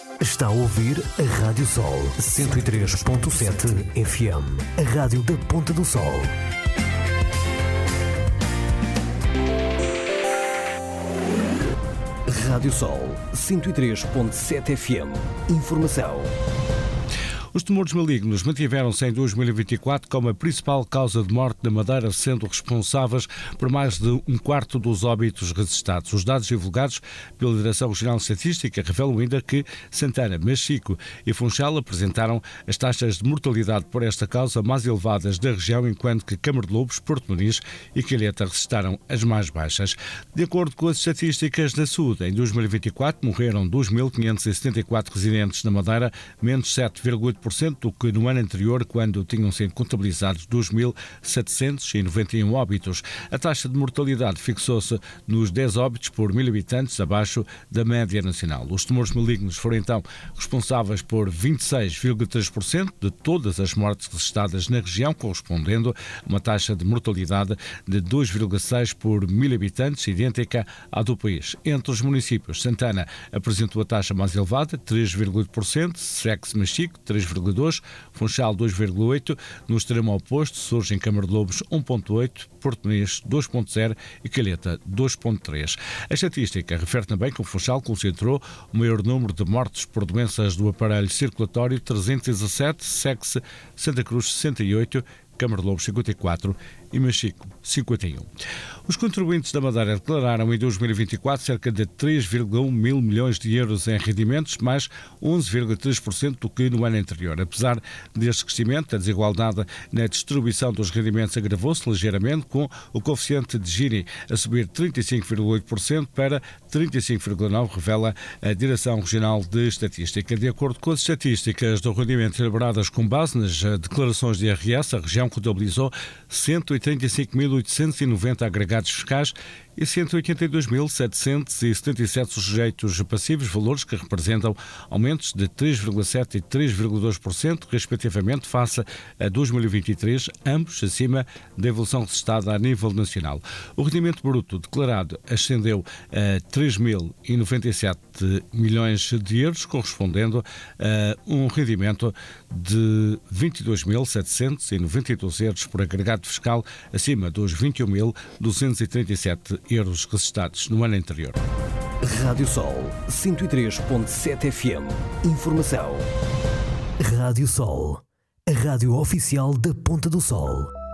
Está a ouvir a Rádio Sol 103.7 FM, a rádio da Ponta do Sol. Rádio Sol 103.7 FM. Informação. Os tumores malignos mantiveram-se em 2024 como a principal causa de morte na Madeira, sendo responsáveis por mais de um quarto dos óbitos registados. Os dados divulgados pela Direção Regional de Estatística revelam ainda que Santana, Machico e Funchal apresentaram as taxas de mortalidade por esta causa mais elevadas da região, enquanto que Câmara de Lobos, Porto Muniz e Calheta registaram as mais baixas. De acordo com as estatísticas da saúde, em 2024 morreram 2.574 residentes na Madeira, menos 7,8% do que no ano anterior, quando tinham sido contabilizados 2.791 óbitos. A taxa de mortalidade fixou-se nos 10 óbitos por 1.000 habitantes, abaixo da média nacional. Os tumores malignos foram então responsáveis por 26,3% de todas as mortes registradas na região, correspondendo a uma taxa de mortalidade de 2,6 por 1.000 habitantes, idêntica à do país. Entre os municípios, Santana apresentou a taxa mais elevada, 3,8%, segue-se Machico, 3,2%, Funchal 2,8%, no extremo oposto surgem Câmara de Lobos 1,8%, Porto Muniz 2,0% e Calheta 2,3%. A estatística refere também que o Funchal concentrou o maior número de mortes por doenças do aparelho circulatório, 317, segue-se Santa Cruz 68%, Câmara de Lobos 54 e Machico 51. Os contribuintes da Madeira declararam em 2024 cerca de 3,1 mil milhões de euros em rendimentos, mais 11,3% do que no ano anterior. Apesar deste crescimento, a desigualdade na distribuição dos rendimentos agravou-se ligeiramente, com o coeficiente de Gini a subir 35,8% para 35,9%, revela a Direção Regional de Estatística. De acordo com as estatísticas do rendimento elaboradas com base nas declarações de IRS, a região contabilizou 185.890 agregados fiscais e 182.777 sujeitos passivos, valores que representam aumentos de 3,7% e 3,2%, respectivamente, face a 2023, ambos acima da evolução registrada a nível nacional. O rendimento bruto declarado ascendeu a 3.097 milhões de euros, correspondendo a um rendimento de 22.792 euros por agregado fiscal, acima dos 21.237 euros registrados no ano anterior. Rádio Sol 103.7 FM. Informação. Rádio Sol, a rádio oficial da Ponta do Sol.